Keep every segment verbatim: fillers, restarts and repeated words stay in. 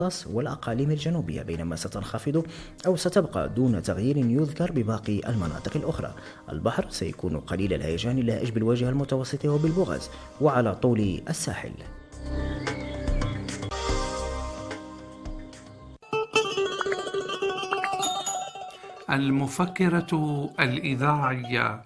والأقاليم الجنوبية، بينما ستنخفض أو ستبقى دون تغيير يذكر بباقي المناطق الأخرى. البحر سيكون قليل الهيجان اللاهج بالوجه المتوسط وبالبوغاز وعلى طول الساحل. المفكرة الإذاعية.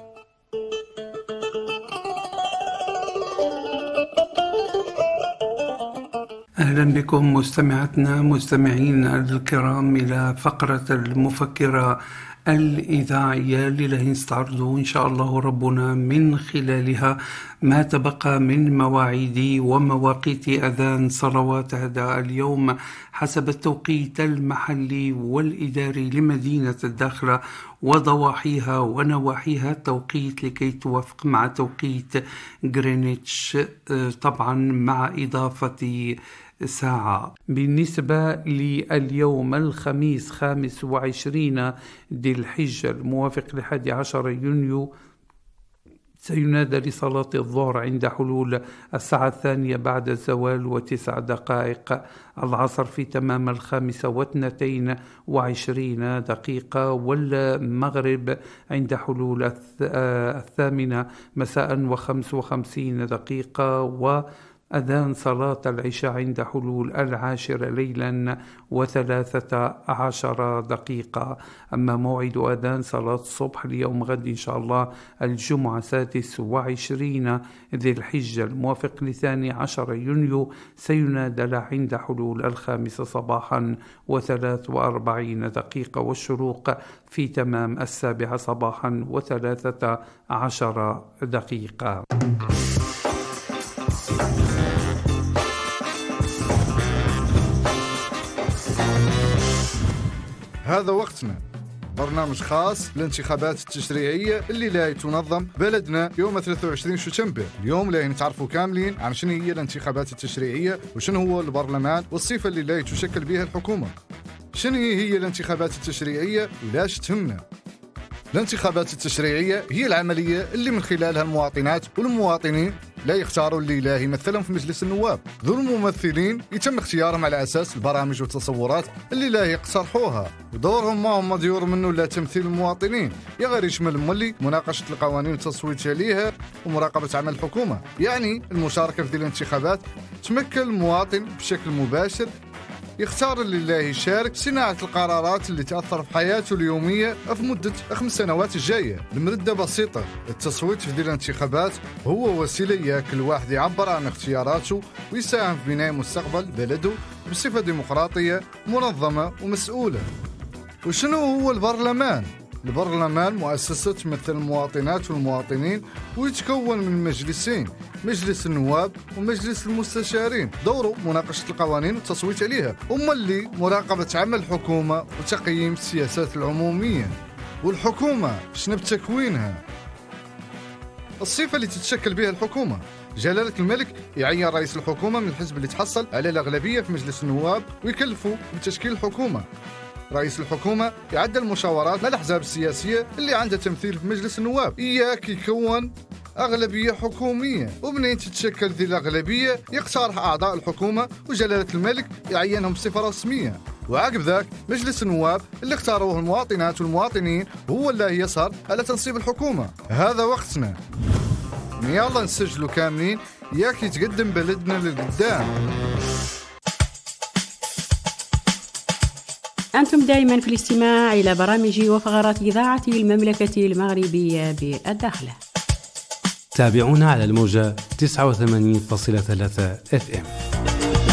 أهلا بكم مستمعتنا مستمعين الكرام إلى فقرة المفكرة الإذاعية اللي نستعرض إن شاء الله ربنا من خلالها ما تبقى من مواعيد ومواقيت أذان صلوات هذا اليوم حسب التوقيت المحلي والإداري لمدينة الداخلة وضواحيها ونواحيها التوقيت لكي توافق مع توقيت غرينتش، طبعا مع إضافة ساعة. بالنسبة لليوم الخميس خامس وعشرين ذي الحجة الموافق لحادي عشر يونيو سينادى لصلاة الظهر عند حلول الساعة الثانية بعد الزوال وتسع دقائق، العصر في تمام الخامسة واثنتين وعشرين دقيقة، والمغرب عند حلول الثامنة مساء وخمس وخمسين دقيقة، و أذان صلاة العشاء عند حلول العاشرة ليلا وثلاثة عشر دقيقة. أما موعد أذان صلاة الصبح اليوم غد إن شاء الله الجمعة سادس وعشرين ذي الحجة الموافق لثاني عشر يونيو سينادى عند حلول الخامسة صباحا وثلاث وأربعين دقيقة، والشروق في تمام السابعة صباحا وثلاثة عشر دقيقة. هذا وقتنا، برنامج خاص للانتخابات التشريعية اللي لا تنظم بلدنا يوم ثلاثة وعشرين شتنبر. اليوم لا نتعرفوا كاملين عن شنو هي الانتخابات التشريعية وشنو هو البرلمان والصفة اللي لا تشكل بها الحكومة. شنو هي الانتخابات التشريعية ولاش تهمنا؟ الانتخابات التشريعية هي العملية اللي من خلالها المواطنات والمواطنين لا يختاروا اللي لا يمثلهم في مجلس النواب. ذو الممثلين يتم اختيارهم على أساس البرامج والتصورات اللي لا يقترحوها، ودورهم ما هم ديور منه لا تمثيل المواطنين، يا غير يشمل مولي مناقشة القوانين والتصويت عليها ومراقبة عمل الحكومة. يعني المشاركة في الانتخابات تمكن المواطن بشكل مباشر يختار اللي لا يشارك صناعة القرارات اللي تأثر في حياته اليومية في مدة خمس سنوات الجاية. المردة بسيطة، التصويت في الانتخابات هو وسيلة ياكل واحد يعبر عن اختياراته ويساهم في بناء مستقبل بلده بصفة ديمقراطية منظمة ومسؤولة. وشنو هو البرلمان؟ البرلمان مؤسسة تمثل المواطنات والمواطنين ويتكون من مجلسين، مجلس النواب ومجلس المستشارين، دوره مناقشة القوانين والتصويت عليها، أما اللي مراقبة عمل الحكومة وتقييم السياسات العمومية. والحكومة شنو بتكوينها؟ الصفة اللي تتشكل بها الحكومة. جلالة الملك يعين رئيس الحكومة من الحزب اللي تحصل على الأغلبية في مجلس النواب ويكلفه بتشكيل الحكومة. رئيس الحكومة يعدل المشاورات مع الأحزاب السياسية اللي عندها تمثيل في مجلس النواب، إياك يكون أغلبية حكومية، ومنين تتشكل ذي الأغلبية يقترح أعضاء الحكومة وجلالة الملك يعينهم بصفة رسمية. وعقب ذاك مجلس النواب اللي اختاروه المواطنات والمواطنين هو اللي يسهر على تنصيب الحكومة. هذا وقتنا، يلا نسجلوا كاملين ياك يتقدم بلدنا للقدام. أنتم دائما في الاستماع إلى برامج وفقرات إذاعة المملكة المغربية بالداخلة. تابعونا على الموجة تسعة وثمانين فاصلة ثلاثة إف إم.